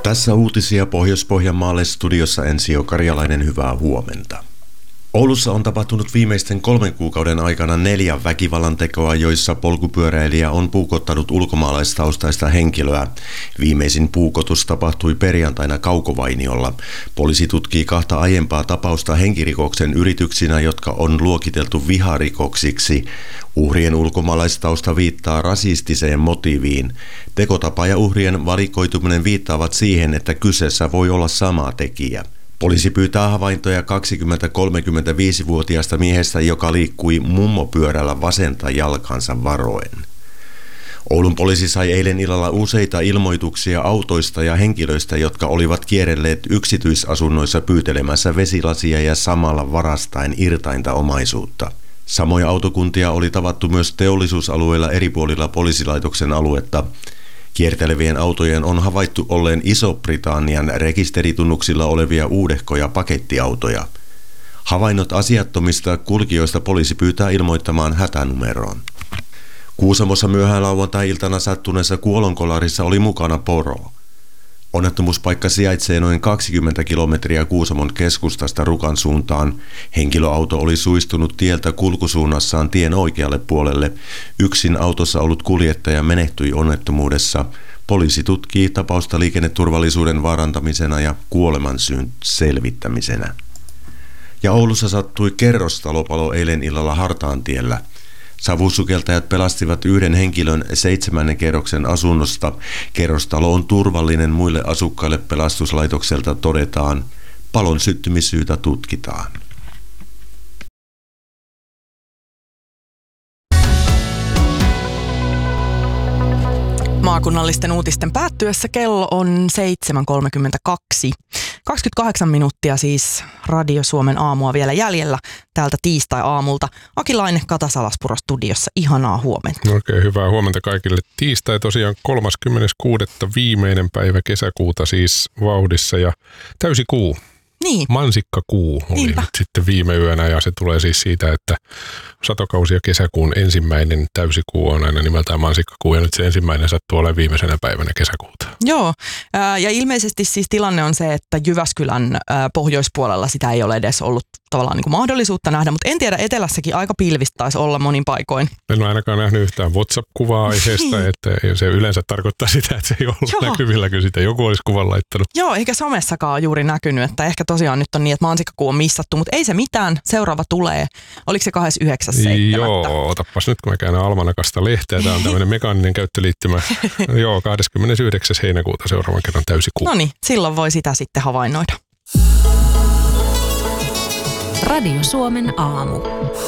Tässä uutisia Pohjois-Pohjanmaalle, studiossa Ensio Karjalainen, hyvää huomenta. Oulussa on tapahtunut viimeisten 3 kuukauden aikana 4 väkivallantekoa, joissa polkupyöräilijä on puukottanut ulkomaalaistaustaista henkilöä. Viimeisin puukotus tapahtui perjantaina Kaukovainiolla. Poliisi tutkii 2 aiempaa tapausta henkirikoksen yrityksinä, jotka on luokiteltu viharikoksiksi. Uhrien ulkomaalaistausta viittaa rasistiseen motiiviin. Tekotapa ja uhrien valikoituminen viittaavat siihen, että kyseessä voi olla sama tekijä. Poliisi pyytää havaintoja 20-35-vuotiaasta miehestä, joka liikkui mummopyörällä vasenta jalkansa varoen. Oulun poliisi sai eilen illalla useita ilmoituksia autoista ja henkilöistä, jotka olivat kierrelleet yksityisasunnoissa pyytelemässä vesilasia ja samalla varastaen irtainta omaisuutta. Samoja autokuntia oli tavattu myös teollisuusalueilla eri puolilla poliisilaitoksen aluetta. Kiertelevien autojen on havaittu olleen Iso-Britannian rekisteritunnuksilla olevia uudehkoja pakettiautoja. Havainnot asiattomista kulkijoista poliisi pyytää ilmoittamaan hätänumeroon. Kuusamossa myöhään lauantai-iltana sattuneessa kuolonkolarissa oli mukana poro. Onnettomuuspaikka sijaitsee noin 20 kilometriä Kuusamon keskustasta Rukan suuntaan. Henkilöauto oli suistunut tieltä kulkusuunnassaan tien oikealle puolelle. Yksin autossa ollut kuljettaja menehtyi onnettomuudessa. Poliisi tutkii tapausta liikenneturvallisuuden vaarantamisena ja kuolemansyyn selvittämisenä. Ja Oulussa sattui kerrostalopalo eilen illalla Hartaantiellä. Savusukeltajat pelastivat 1 henkilön 7. kerroksen asunnosta. Kerrostalo on turvallinen muille asukkaille, pelastuslaitokselta todetaan. Palon syttymissyytä tutkitaan. Maakunnallisten uutisten päättyessä kello on 7.32. 28 minuuttia siis Radio Suomen aamua vielä jäljellä täältä tiistai-aamulta. Aki Laine, Kata Salaspuro studiossa. Ihanaa huomenta. Oikein hyvää huomenta kaikille. Tiistai tosiaan 36. viimeinen päivä kesäkuuta siis vauhdissa ja täysikuu. Niin. Mansikkakuu oli nyt sitten viime yönä ja se tulee siis siitä, että satokausi ja kesäkuun ensimmäinen täysikuu on aina nimeltään mansikkakuu ja nyt se ensimmäinen sattuu olemaan viimeisenä päivänä kesäkuuta. Joo, ja ilmeisesti siis tilanne on se, että Jyväskylän pohjoispuolella sitä ei ole edes ollut tavallaan niin kuin mahdollisuutta nähdä, mutta en tiedä, etelässäkin aika pilvistä taisi olla monin paikoin. En ole ainakaan nähnyt yhtään WhatsApp-kuvaa aiheesta, että se yleensä tarkoittaa sitä, että se ei ollut näkyvillä, kun sitä joku olisi kuvan laittanut. Joo, eikä somessakaan juuri näkynyt, että ehkä tosiaan nyt on niin, että mansikkakuu on missattu, mutta ei se mitään, seuraava tulee. Oliko se 29.7.? Joo, otapas nyt kun mä käännän Almanakasta lehteä, tämä on tämmöinen mekaaninen käyttöliittymä. Joo, 29. heinäkuuta seuraavan kerran täysikuu. No niin, silloin voi sitä sitten havainnoida. Radio Suomen aamu.